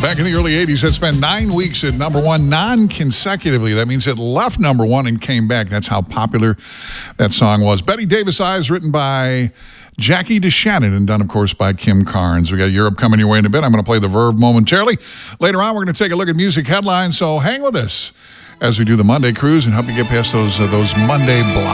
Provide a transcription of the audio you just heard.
Back in the early 80s, it spent 9 weeks at number one non-consecutively. That means it left number one and came back. That's how popular that song was. Betty Davis Eyes, written by Jackie DeShannon and done, of course, by Kim Carnes. We got Europe coming your way in a bit. I'm going to play the Verve momentarily. Later on, we're going to take a look at music headlines, so hang with us as we do the Monday cruise and help you get past those Monday blocks.